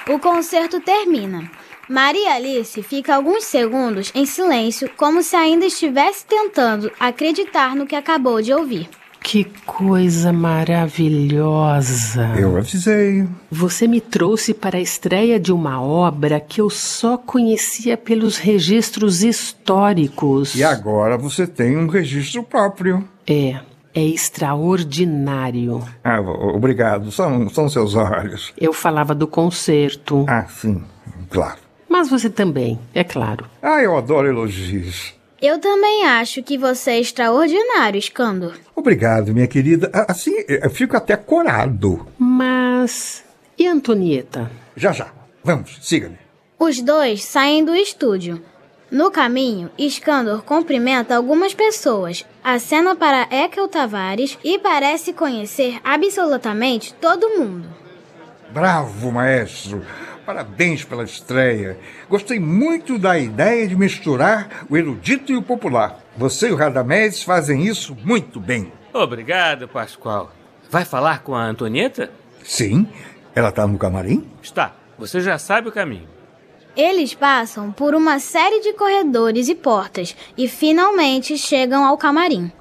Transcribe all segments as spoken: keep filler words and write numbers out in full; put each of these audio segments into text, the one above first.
O concerto termina. Maria Alice fica alguns segundos em silêncio, como se ainda estivesse tentando acreditar no que acabou de ouvir. Que coisa maravilhosa! Eu avisei. Você me trouxe para a estreia de uma obra que eu só conhecia pelos registros históricos. E agora você tem um registro próprio. É, é extraordinário. Ah, obrigado. São, são seus olhos. Eu falava do concerto. Ah, sim, claro. Mas você também, é claro. Ah, eu adoro elogios. Eu também acho que você é extraordinário, Escândalo. Obrigado, minha querida. Assim, eu fico até corado. Mas... e Antonieta? Já, já. Vamos, siga-me. Os dois saem do estúdio. No caminho, Escândalo cumprimenta algumas pessoas, acena para Ekel Tavares e parece conhecer absolutamente todo mundo. Bravo, maestro. Parabéns pela estreia. Gostei muito da ideia de misturar o erudito e o popular. Você e o Radamés fazem isso muito bem. Obrigado, Pascoal. Vai falar com a Antonieta? Sim. Ela está no camarim? Está. Você já sabe o caminho. Eles passam por uma série de corredores e portas e finalmente chegam ao camarim.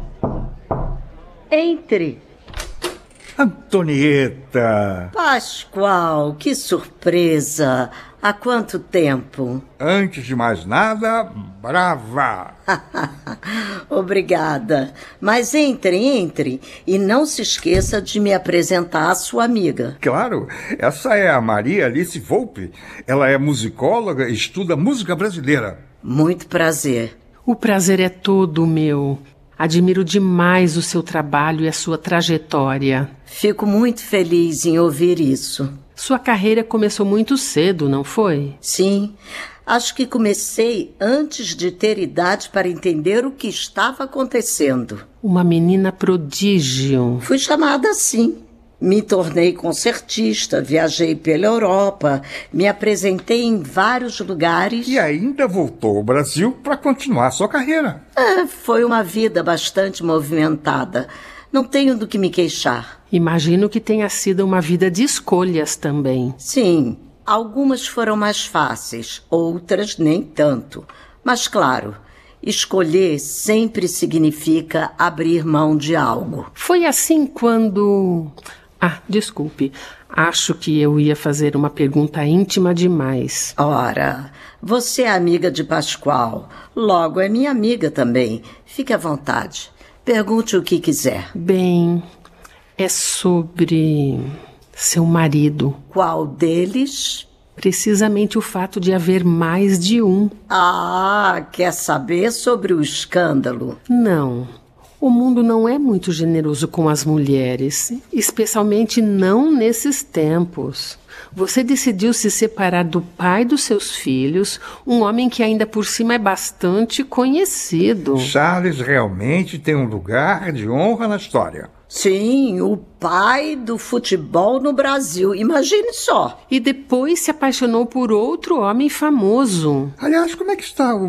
Entre. Antonieta! Pascoal, que surpresa! Há quanto tempo? Antes de mais nada, brava! Obrigada. Mas entre, entre. E não se esqueça de me apresentar à sua amiga. Claro, essa é a Maria Alice Volpe. Ela é musicóloga e estuda música brasileira. Muito prazer. O prazer é todo meu. Admiro demais o seu trabalho e a sua trajetória. Fico muito feliz em ouvir isso. Sua carreira começou muito cedo, não foi? Sim, acho que comecei antes de ter idade para entender o que estava acontecendo. Uma menina prodígio. Fui chamada assim. Me tornei concertista, viajei pela Europa, me apresentei em vários lugares. E ainda voltou ao Brasil para continuar sua carreira. É, foi uma vida bastante movimentada. Não tenho do que me queixar. Imagino que tenha sido uma vida de escolhas também. Sim, algumas foram mais fáceis, outras nem tanto. Mas claro, escolher sempre significa abrir mão de algo. Foi assim quando... Ah, desculpe. Acho que eu ia fazer uma pergunta íntima demais. Ora, você é amiga de Pascoal. Logo é minha amiga também. Fique à vontade. Pergunte o que quiser. Bem, é sobre seu marido. Qual deles? Precisamente o fato de haver mais de um. Ah, quer saber sobre o escândalo? Não. O mundo não é muito generoso com as mulheres, especialmente não nesses tempos. Você decidiu se separar do pai dos seus filhos, um homem que ainda por cima é bastante conhecido. Charles realmente tem um lugar de honra na história. Sim, o pai do futebol no Brasil, imagine só. E depois se apaixonou por outro homem famoso. Aliás, como é que está o